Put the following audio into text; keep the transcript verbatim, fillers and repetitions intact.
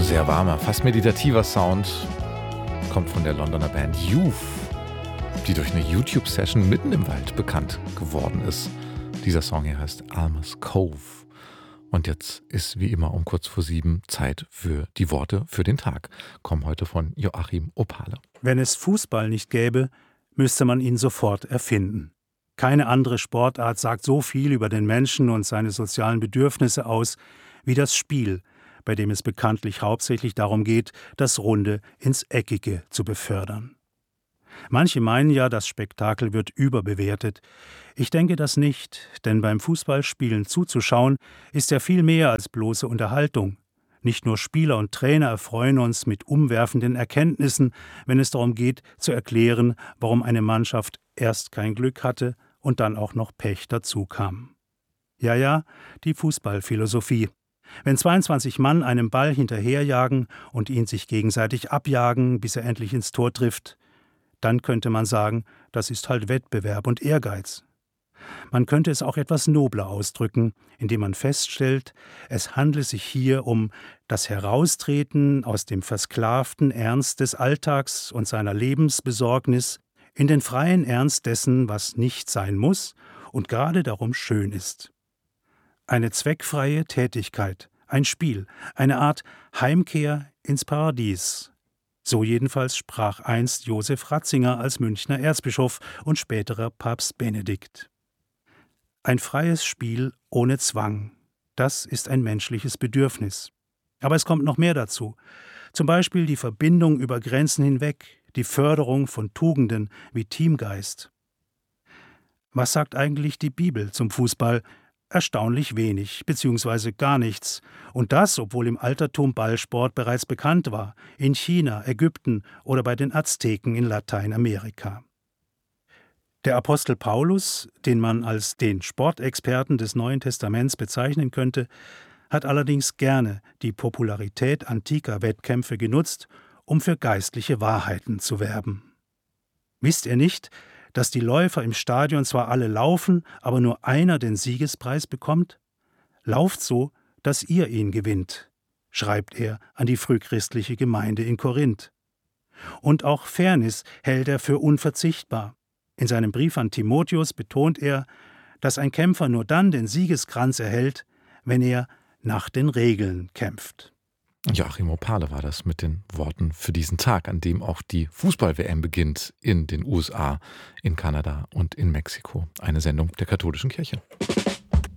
Sehr warmer, fast meditativer Sound kommt von der Londoner Band Youth, die durch eine YouTube-Session mitten im Wald bekannt geworden ist. Dieser Song hier heißt Alma's Cove. Und jetzt ist wie immer um kurz vor sieben Zeit für die Worte für den Tag. Kommen heute von Joachim Opale. Wenn es Fußball nicht gäbe, müsste man ihn sofort erfinden. Keine andere Sportart sagt so viel über den Menschen und seine sozialen Bedürfnisse aus wie das Spiel, bei dem es bekanntlich hauptsächlich darum geht, das Runde ins Eckige zu befördern. Manche meinen ja, das Spektakel wird überbewertet. Ich denke das nicht, denn beim Fußballspielen zuzuschauen ist ja viel mehr als bloße Unterhaltung. Nicht nur Spieler und Trainer erfreuen uns mit umwerfenden Erkenntnissen, wenn es darum geht, zu erklären, warum eine Mannschaft erst kein Glück hatte und dann auch noch Pech dazu kam. Ja, ja, die Fußballphilosophie. Wenn zweiundzwanzig Mann einem Ball hinterherjagen und ihn sich gegenseitig abjagen, bis er endlich ins Tor trifft, dann könnte man sagen, das ist halt Wettbewerb und Ehrgeiz. Man könnte es auch etwas nobler ausdrücken, indem man feststellt, es handle sich hier um das Heraustreten aus dem versklavten Ernst des Alltags und seiner Lebensbesorgnis in den freien Ernst dessen, was nicht sein muss und gerade darum schön ist. Eine zweckfreie Tätigkeit, ein Spiel, eine Art Heimkehr ins Paradies. So jedenfalls sprach einst Josef Ratzinger als Münchner Erzbischof und späterer Papst Benedikt. Ein freies Spiel ohne Zwang, das ist ein menschliches Bedürfnis. Aber es kommt noch mehr dazu. Zum Beispiel die Verbindung über Grenzen hinweg, die Förderung von Tugenden wie Teamgeist. Was sagt eigentlich die Bibel zum Fußball? Erstaunlich wenig, beziehungsweise gar nichts. Und das, obwohl im Altertum Ballsport bereits bekannt war, in China, Ägypten oder bei den Azteken in Lateinamerika. Der Apostel Paulus, den man als den Sportexperten des Neuen Testaments bezeichnen könnte, hat allerdings gerne die Popularität antiker Wettkämpfe genutzt, um für geistliche Wahrheiten zu werben. Wisst ihr nicht, dass die Läufer im Stadion zwar alle laufen, aber nur einer den Siegespreis bekommt? Lauft so, dass ihr ihn gewinnt, schreibt er an die frühchristliche Gemeinde in Korinth. Und auch Fairness hält er für unverzichtbar. In seinem Brief an Timotheus betont er, dass ein Kämpfer nur dann den Siegeskranz erhält, wenn er nach den Regeln kämpft. Joachim Opale war das mit den Worten für diesen Tag, an dem auch die Fußball-W M beginnt in den U S A, in Kanada und in Mexiko. Eine Sendung der Katholischen Kirche.